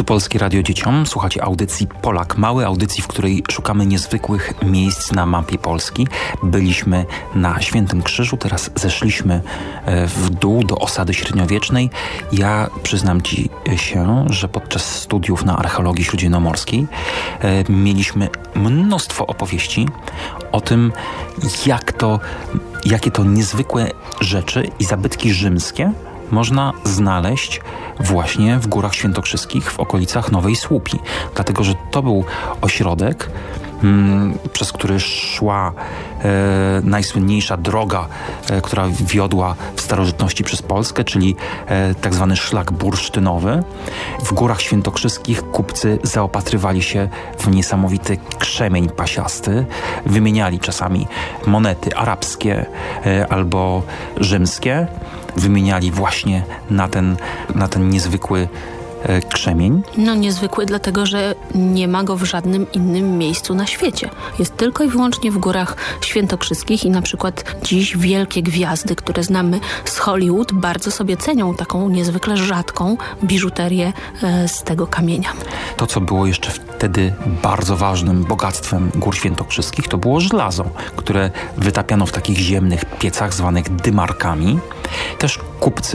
Polskie Radio Dzieciom. Słuchacie audycji Polak Mały, audycji, w której szukamy niezwykłych miejsc na mapie Polski. Byliśmy na Świętym Krzyżu, teraz zeszliśmy w dół do osady średniowiecznej. Ja przyznam Ci się, że podczas studiów na archeologii śródziemnomorskiej mieliśmy mnóstwo opowieści o tym, jakie to niezwykłe rzeczy i zabytki rzymskie można znaleźć właśnie w Górach Świętokrzyskich w okolicach Nowej Słupii. Dlatego, że to był ośrodek, przez który szła najsłynniejsza droga, która wiodła w starożytności przez Polskę, czyli tak zwany szlak bursztynowy. W Górach Świętokrzyskich kupcy zaopatrywali się w niesamowity krzemień pasiasty. Wymieniali czasami monety arabskie albo rzymskie. Wymieniali właśnie na ten niezwykły krzemień. No niezwykły dlatego, że nie ma go w żadnym innym miejscu na świecie. Jest tylko i wyłącznie w Górach Świętokrzyskich i na przykład dziś wielkie gwiazdy, które znamy z Hollywood, bardzo sobie cenią taką niezwykle rzadką biżuterię z tego kamienia. To, co było jeszcze wtedy bardzo ważnym bogactwem Gór Świętokrzyskich, to było żelazo, które wytapiano w takich ziemnych piecach zwanych dymarkami. Też kupcy